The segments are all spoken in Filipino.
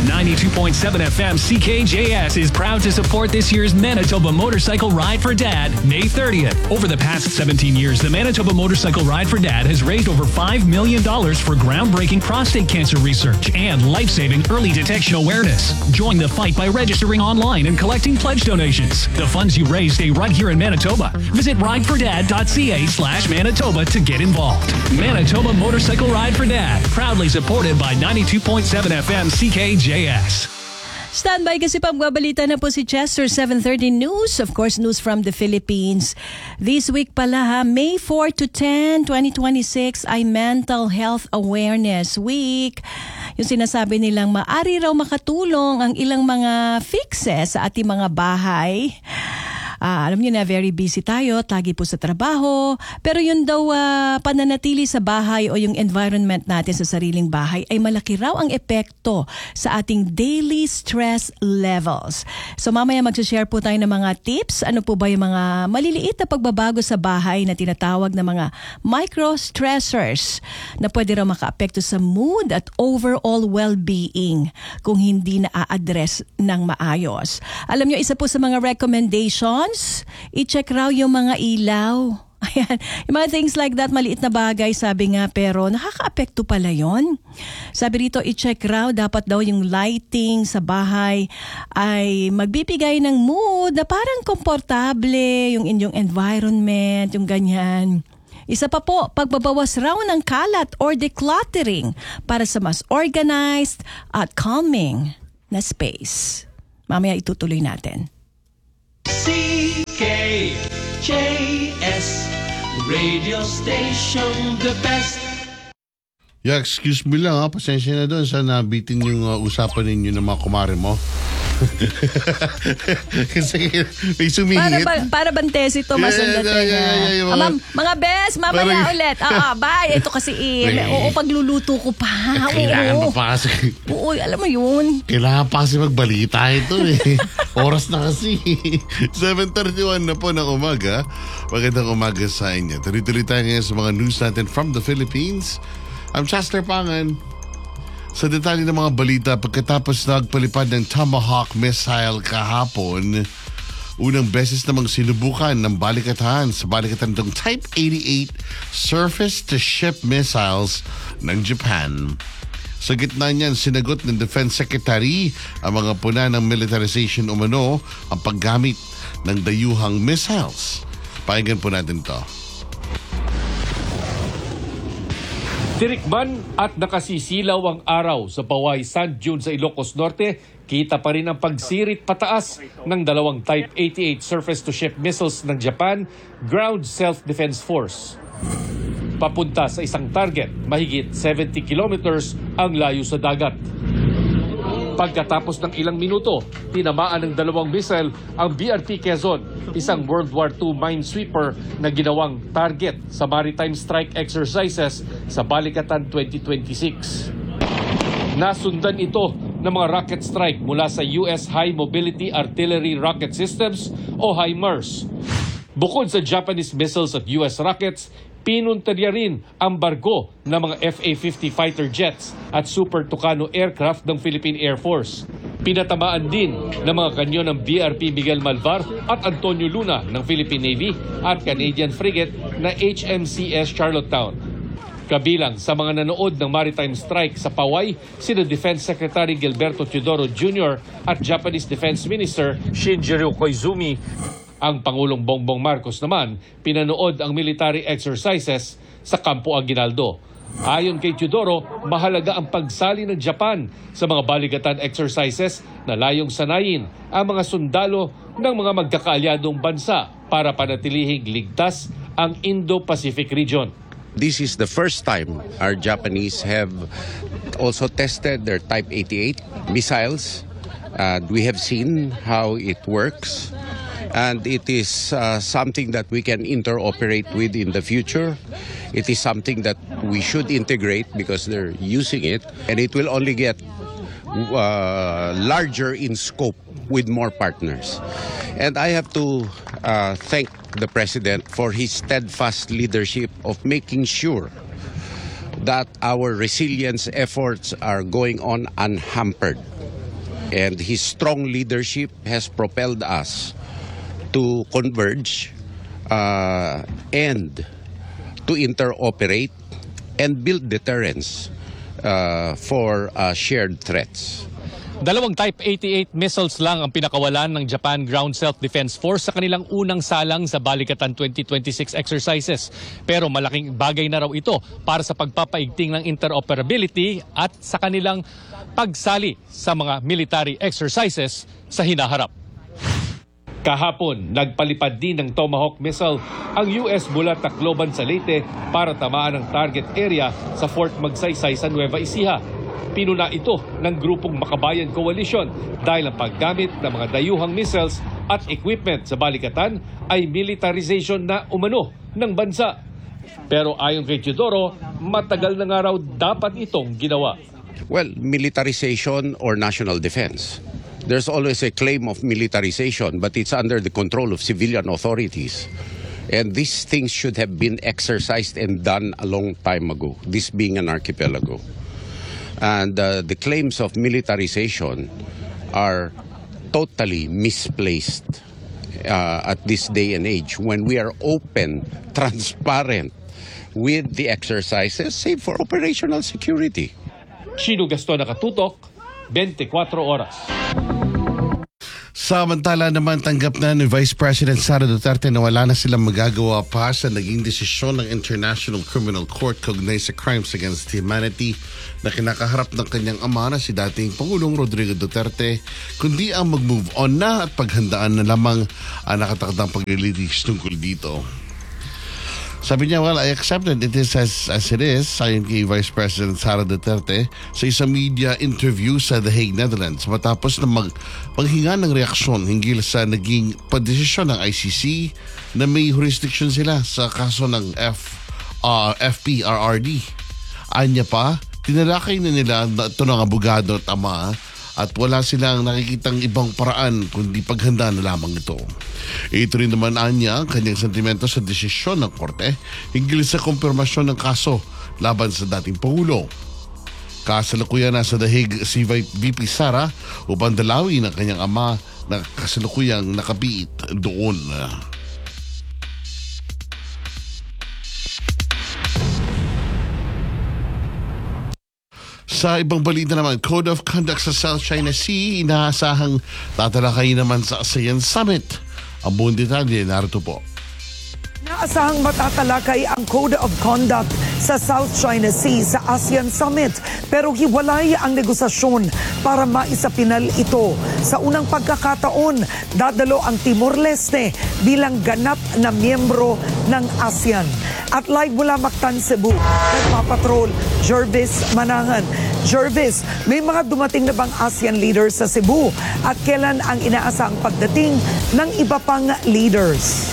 92.7 FM CKJS is proud to support this year's Manitoba Motorcycle Ride for Dad, May 30th. Over the past 17 years, the Manitoba Motorcycle Ride for Dad has raised over $5 million for groundbreaking prostate cancer research and life-saving early detection awareness. Join the fight by registering online and collecting pledge donations. The funds you raise stay right here in Manitoba. Visit ridefordad.ca/Manitoba to get involved. Manitoba Motorcycle Ride for Dad, proudly supported by 92.7 FM CKJS. Standby kasi pagbabalita na po si Chester, 7:30 News. Of course, news from the Philippines. This week pala ha, May 4 to 10, 2026 ay Mental Health Awareness Week. Yung sinasabi nilang maaari raw makatulong ang ilang mga fixes sa ating mga bahay. Alam niyo na, very busy tayo, lagi po sa trabaho. Pero yun daw, pananatili sa bahay o yung environment natin sa sariling bahay ay malaki raw ang epekto sa ating daily stress levels. So mamaya magsashare po tayo ng mga tips. Ano po ba yung mga maliliit na pagbabago sa bahay na tinatawag na mga micro-stressors na pwede raw maka-apekto sa mood at overall well-being kung hindi na-address ng maayos. Alam niyo, isa po sa mga recommendations, i-check raw yung mga ilaw. Ayan, yung mga things like that, maliit na bagay, sabi nga, pero nakaka-apekto pala yon. Sabi rito, i-check raw, dapat daw yung lighting sa bahay ay magbibigay ng mood na parang komportable, yung inyong environment, yung ganyan. Isa pa po, pagbabawas raw ng kalat or decluttering para sa mas organized at calming na space. Mamaya itutuloy natin. CKJS Radio Station, the best. Yeah, excuse me lang ha. Pasensya na doon sa nabitin yung usapan ninyo ng mga kumare mo. Kasi may sumingit. Para bantes ito, masundat mga bes, mamaya ulit. Bye. Ito kasi pagluluto ko pa. Kailangan pa kasi. Oo, alam mo yun. Kailangan pa kasi magbalita ito eh. Oras na kasi. 7:31 na po ng umaga. Magandang umaga sa inyo. Tuloy-tuloy tayo ngayon sa mga news natin from the Philippines. I'm Chester Pangan. Sa detalye ng mga balita, pagkatapos nagpalipad ng Tomahawk missile kahapon, unang beses namang sinubukan ng balikatan sa balikatan ng Type 88 surface-to-ship missiles ng Japan. Sa gitna niyan, sinagot ng Defense Secretary ang mga puna ng militarization umano ang paggamit ng dayuhang missiles. Pakinggan po natin to. Tirikman at nakasisilaw ang araw sa Paway Sand Dune sa Ilocos Norte, kita pa rin ang pagsirit pataas ng dalawang Type 88 surface-to-ship missiles ng Japan Ground Self-Defense Force. Papunta sa isang target, mahigit 70 kilometers ang layo sa dagat. Pagkatapos ng ilang minuto, tinamaan ng dalawang missile ang BRP Quezon, isang World War II minesweeper na ginawang target sa maritime strike exercises sa Balikatan 2026. Nasundan ito ng mga rocket strike mula sa US High Mobility Artillery Rocket Systems o HIMARS. Bukod sa Japanese missiles at US rockets, pinuntarya rin ang barko ng mga FA-50 fighter jets at Super Tucano aircraft ng Philippine Air Force. Pinatamaan din ng mga kanyon ng BRP Miguel Malvar at Antonio Luna ng Philippine Navy at Canadian frigate na HMCS Charlottetown. Kabilang sa mga nanood ng maritime strike sa Paway, sina Defense Secretary Gilberto Teodoro Jr. at Japanese Defense Minister Shinjiro Koizumi. Ang Pangulong Bongbong Marcos naman, pinanood ang military exercises sa Campo Aguinaldo. Ayon kay Teodoro, mahalaga ang pagsali ng Japan sa mga baligatan exercises na layong sanayin ang mga sundalo ng mga magkakaalyadong bansa para panatilihing ligtas ang Indo-Pacific region. This is the first time our Japanese have also tested their Type 88 missiles. We have seen how it works. And it is something that we can interoperate with in the future. It is something that we should integrate because they're using it. And it will only get larger in scope with more partners. And I have to thank the President for his steadfast leadership of making sure that our resilience efforts are going on unhampered. And his strong leadership has propelled us to converge and to interoperate and build deterrence for shared threats. Dalawang Type 88 missiles lang ang pinakawalan ng Japan Ground Self-Defense Force sa kanilang unang salang sa Balikatan 2026 exercises. Pero malaking bagay na raw ito para sa pagpapaigting ng interoperability at sa kanilang pagsali sa mga military exercises sa hinaharap. Kahapon, nagpalipad din ng Tomahawk missile ang US mula Tacloban sa Leyte para tamaan ang target area sa Fort Magsaysay sa Nueva Ecija. Pinuna ito ng grupong Makabayan Coalition dahil ang paggamit ng mga dayuhang missiles at equipment sa Balikatan ay militarization na umano ng bansa. Pero ayon kay Teodoro, matagal na nga raw dapat itong ginawa. Well, militarization or national defense. There's always a claim of militarization, but it's under the control of civilian authorities. And these things should have been exercised and done a long time ago, this being an archipelago. And the claims of militarization are totally misplaced at this day and age when we are open, transparent with the exercises, save for operational security. Chino Gaston Nakatutok, 24 oras. Samantala naman, tanggap na ni Vice President Sara Duterte na wala na silang magagawa pa sa naging desisyon ng International Criminal Court kaugnay sa crimes against humanity na kinakaharap ng kanyang ama na si dating Pangulong Rodrigo Duterte, kundi ang mag-move on na at paghandaan na lamang ang nakatakdang paglilitis tungkol dito. Sabi niya, well, I accepted it is as it is, ayon kay Vice President Sara Duterte sa isang media interview sa The Hague, Netherlands, matapos na paghinga ng reaksyon hinggil sa naging pagdesisyon ng ICC na may jurisdiction sila sa kaso ng FPRRD. Anya pa, tinalakay na nila ito ng abogado at ama at wala silang nakikitang ibang paraan kundi paghanda na lamang ito. Ito rin naman anya ang kanyang sentimento sa desisyon ng korte hinggil sa kumpirmasyon ng kaso laban sa dating Pangulo. Kasalukuyan na sa The Hague si VP Sara upang dalawin ang kanyang ama na kasalukuyang nakabiit doon. Sa ibang balita naman, Code of Conduct sa South China Sea, inaasahang tatalakay naman sa ASEAN Summit. Ang buong detalye, narito po. Inaasahang matatalakay ang Code of Conduct sa South China Sea sa ASEAN Summit, pero hiwalay ang negosasyon para maisapinal ito. Sa unang pagkakataon, dadalo ang Timor-Leste bilang ganap na miyembro ng ASEAN. At live mula Mactan, Cebu, nagpapatrol Jervis Manangan. Jervis, may mga dumating na bang ASEAN leaders sa Cebu? At kailan ang inaasahang pagdating ng iba pang leaders?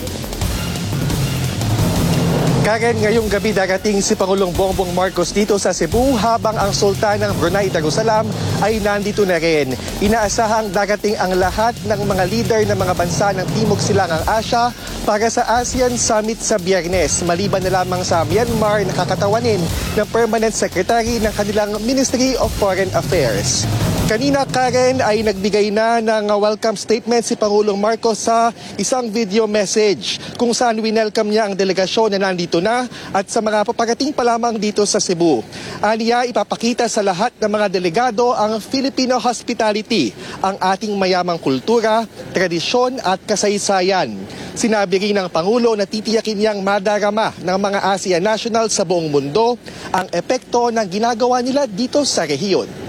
Karen, ngayong gabi darating si Pangulong Bongbong Marcos dito sa Cebu habang ang Sultan ng Brunei Darussalam ay nandito na rin. Inaasahang darating ang lahat ng mga leader ng mga bansa ng Timog Silangang Asya para sa ASEAN Summit sa Biyernes. Maliban na lamang sa Myanmar na kakatawanin ng Permanent Secretary ng kanilang Ministry of Foreign Affairs. Kanina, Karen, ay nagbigay na ng welcome statement si Pangulong Marcos sa isang video message kung saan winelcome niya ang delegasyon na nandito na at sa mga paparating pa lamang dito sa Cebu. Aniya, ipapakita sa lahat ng mga delegado ang Filipino hospitality, ang ating mayamang kultura, tradisyon at kasaysayan. Sinabi rin ng Pangulo na titiyakin niyang madarama ng mga ASEAN nationals sa buong mundo ang epekto ng ginagawa nila dito sa rehiyon.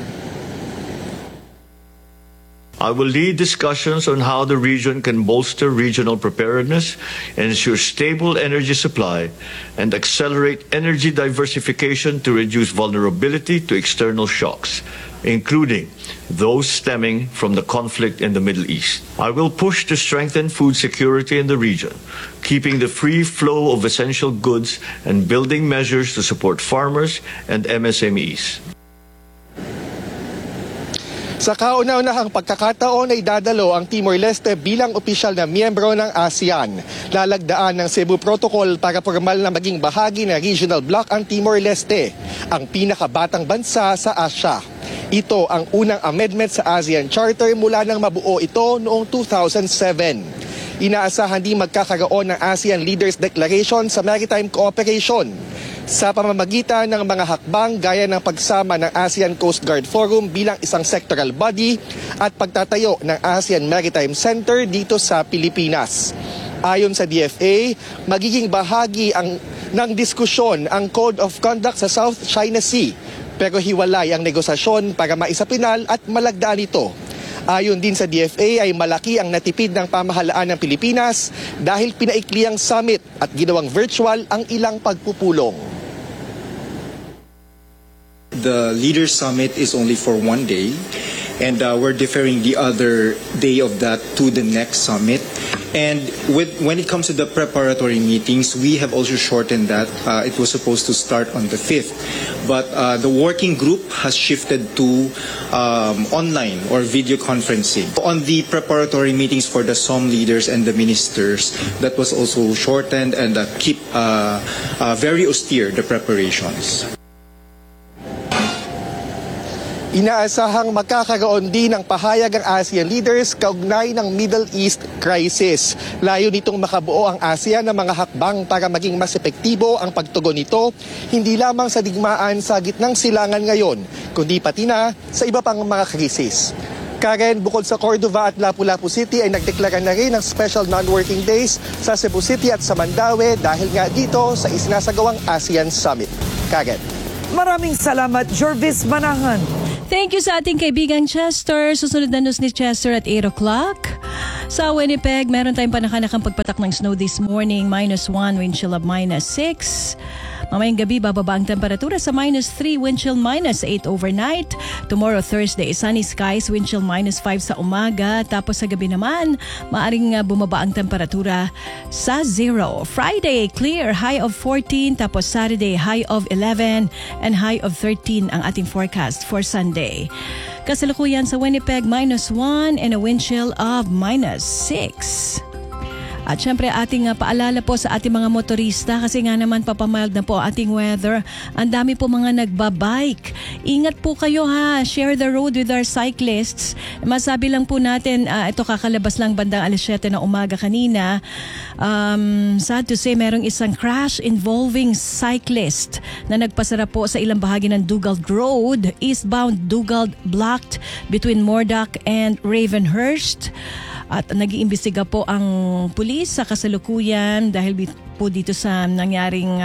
I will lead discussions on how the region can bolster regional preparedness, ensure stable energy supply, and accelerate energy diversification to reduce vulnerability to external shocks, including those stemming from the conflict in the Middle East. I will push to strengthen food security in the region, keeping the free flow of essential goods and building measures to support farmers and MSMEs. Sa kauna-unahang pagkakataon ay dadalo ang Timor-Leste bilang opisyal na miyembro ng ASEAN. Lalagdaan ng Cebu Protocol para formal na maging bahagi ng regional bloc ang Timor-Leste, ang pinakabatang bansa sa Asya. Ito ang unang amendment sa ASEAN Charter mula nang mabuo ito noong 2007. Inaasahan din magkakaroon ng ASEAN Leaders Declaration sa Maritime Cooperation sa pamamagitan ng mga hakbang gaya ng pagsama ng ASEAN Coast Guard Forum bilang isang sectoral body at pagtatayo ng ASEAN Maritime Center dito sa Pilipinas. Ayon sa DFA, magiging bahagi ng diskusyon ang Code of Conduct sa South China Sea, pero hiwalay ang negosasyon para maisapinal at malagdaan ito. Ayon din sa DFA ay malaki ang natipid ng pamahalaan ng Pilipinas dahil pinaikli ang summit at ginawang virtual ang ilang pagpupulong. The Leaders Summit is only for one day, and we're deferring the other day of that to the next summit. And when it comes to the preparatory meetings, we have also shortened that. It was supposed to start on the 5th, but the working group has shifted to online or video conferencing. On the preparatory meetings for the SOM leaders and the ministers, that was also shortened and keep very austere the preparations. Inaasahang magkakaroon din ng pahayag ang ASEAN leaders kaugnay ng Middle East crisis. Layo nitong makabuo ang ASEAN ng mga hakbang para maging mas epektibo ang pagtugon nito, hindi lamang sa digmaan sa gitnang silangan ngayon, kundi pati na sa iba pang mga krisis. Karen, bukod sa Cordova at Lapu-Lapu City ay nagdeklara na rin ng special non-working days sa Cebu City at sa Mandaue dahil nga dito sa isinasagawang ASEAN Summit. Karen. Maraming salamat, Jervis Manahan. Thank you sa ating kaibigang Chester. Susunod na news ni Chester at 8 o'clock. Sa Winnipeg, meron tayong panakanakang pagpatak ng snow this morning. -1, wind chill of -6. Mamayang gabi, bababa ang temperatura sa -3, wind chill -8 overnight. Tomorrow, Thursday, sunny skies, wind chill -5 sa umaga. Tapos sa gabi naman, maaring bumaba ang temperatura sa 0. Friday, clear, high of 14. Tapos Saturday, high of 11 and high of 13 ang ating forecast for Sunday. Kasalukuyan sa Winnipeg, -1 and a wind chill of -6. At syempre ating paalala po sa ating mga motorista kasi nga naman papamild na po ating weather. Ang dami po mga nagbabike. Ingat po kayo ha. Share the road with our cyclists. Masabi lang po natin, ito kakalabas lang bandang 7:00 ng umaga kanina. Sad to say, merong isang crash involving cyclist na nagpasara po sa ilang bahagi ng Dugald Road. Eastbound Dugald blocked between Moordock and Ravenhurst. At nag-iimbestiga po ang pulis sa kasalukuyan dahil po dito sa nangyaring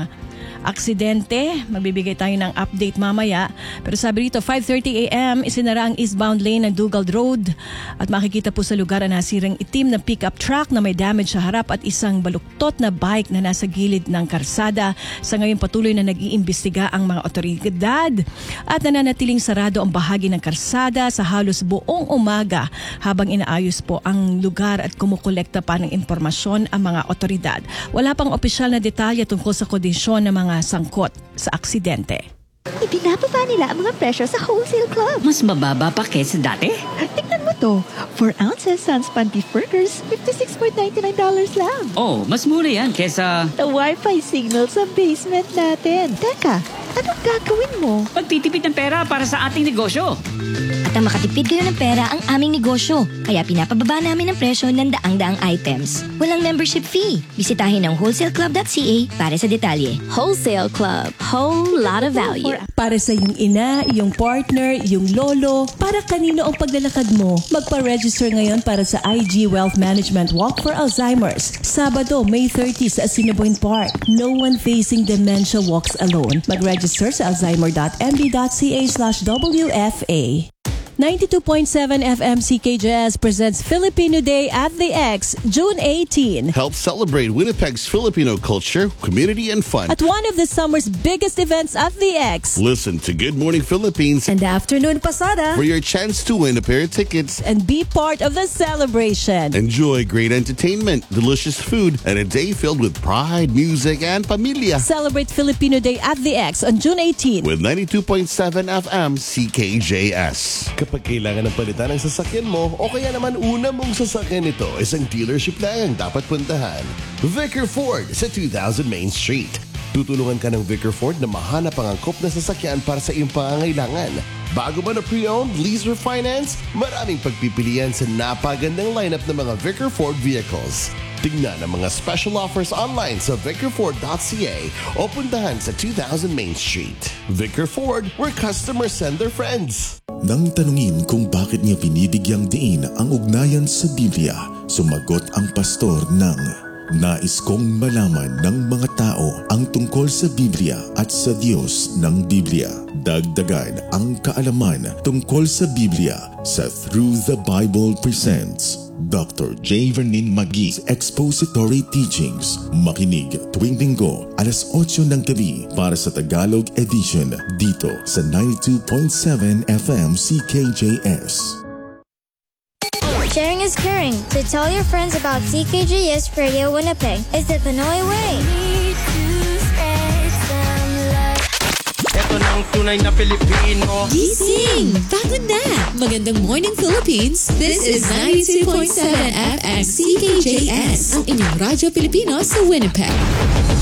aksidente. Magbibigay tayo ng update mamaya. Pero sabi rito, 5:30 a.m. isinara ang eastbound lane ng Dugald Road at makikita po sa lugar ang nasirang itim na pickup truck na may damage sa harap at isang baluktot na bike na nasa gilid ng karsada. Sa ngayon patuloy na nag-iimbestiga ang mga otoridad at nananatiling sarado ang bahagi ng karsada sa halos buong umaga habang inaayos po ang lugar at kumukolekta pa ng impormasyon ang mga otoridad. Wala pang opisyal na detalye tungkol sa kondisyon ng mga sangkot sa aksidente. Ibinababa nila ang mga presyo sa Wholesale Club. Mas mababa pa kaysa dati? Tingnan mo to. 4 ounces Sans Pan Beef Burgers, $56.99 lang. Oh, mas mura yan kaysa... The Wi-Fi signal sa basement natin. Teka, anong gagawin mo? Pagtitipid ng pera para sa ating negosyo. At ang makatipid kayo ng pera ang aming negosyo. Kaya pinapababa namin ang presyo ng daang-daang items. Walang membership fee. Bisitahin ang wholesaleclub.ca para sa detalye. Wholesale Club. Whole lot of value. Para sa iyong ina, iyong partner, iyong lolo, para kanino ang paglalakad mo, magpa-register ngayon para sa IG Wealth Management Walk for Alzheimer's. Sabado, May 30 sa Assiniboine Park. No one facing dementia walks alone. Mag-register sa alzheimer.mb.ca/WFA. 92.7 FM CKJS presents Filipino Day at the X, June 18. Help celebrate Winnipeg's Filipino culture, community, and fun. At one of the summer's biggest events at the X. Listen to Good Morning Philippines and Afternoon Pasada for your chance to win a pair of tickets and be part of the celebration. Enjoy great entertainment, delicious food, and a day filled with pride, music, and pamilya. Celebrate Filipino Day at the X on June 18 with 92.7 FM CKJS. Kapag kailangan ng palitan ng sasakyan mo o kaya naman una mong sasakyan ito, isang dealership lang ang dapat puntahan. Vicar Ford sa 2000 Main Street. Tutulungan ka ng Vicar Ford na mahanap ang angkop na sasakyan para sa iyong pangangailangan. Bago man na pre-owned, lease or finance, maraming pagpipilian sa napagandang lineup ng mga Vicar Ford vehicles. Tignan ang mga special offers online sa vicarford.ca o puntahan sa 2000 Main Street. Vicar Ford, where customers send their friends. Nang tanungin kung bakit niya binibigyang diin ang ugnayan sa Biblia, sumagot ang pastor ng, nais kong malaman ng mga tao ang tungkol sa Biblia at sa Diyos ng Biblia. Dagdagan ang kaalaman tungkol sa Biblia sa Through the Bible presents Dr. J. Vernin Maggi's Expository Teachings. Makinig tuwing Linggo, alas 8 ng gabi para sa Tagalog edition dito sa 92.7 FM CKJS. Sharing is caring. So tell your friends about CKJS Radio Winnipeg. It's the Pinoy way. Ito na ang tunay na Pilipino. Gising! Pagod na! Magandang morning, Philippines! This is 92.7 FM CKJS, ang inyong Radyo Pilipino sa Winnipeg.